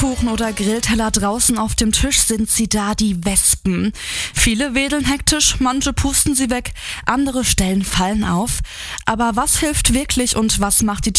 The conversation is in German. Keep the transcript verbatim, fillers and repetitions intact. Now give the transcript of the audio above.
Pfannkuchen oder Grillteller draußen auf dem Tisch, sind sie da, die Wespen. Viele wedeln hektisch, manche pusten sie weg, andere Stellen fallen auf. Aber was hilft wirklich und was macht die